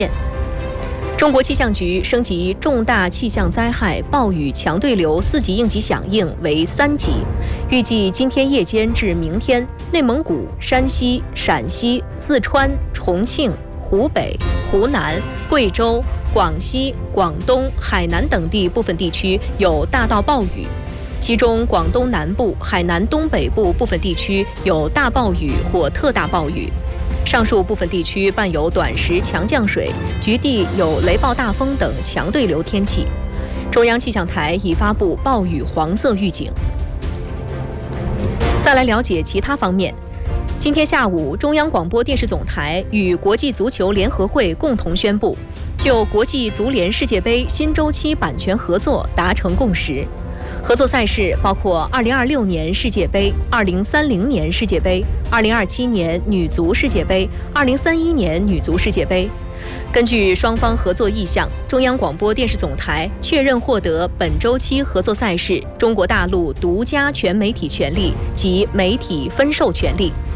中国气象局升级重大气象灾害暴雨强对流4级应急响应为3级，预计今天夜间至明天，内蒙古、山西、陕西、四川、重庆、湖北、湖南、贵州、广西、广东、海南等地部分地区有大到暴雨，其中广东南部、海南东北部部分地区有大暴雨或特大暴雨。上述部分地区伴有短时强降水，局地有雷暴大风等强对流天气。中央气象台已发布暴雨黄色预警。再来了解其他方面。今天下午，中央广播电视总台与国际足球联合会共同宣布，就国际足联世界杯新周期版权合作达成共识。合作赛事包括2026年世界杯、2030年世界杯、2027年女足世界杯、2031年女足世界杯。根据双方合作意向，中央广播电视总台确认获得本周期合作赛事中国大陆独家全媒体权利及媒体分授权利。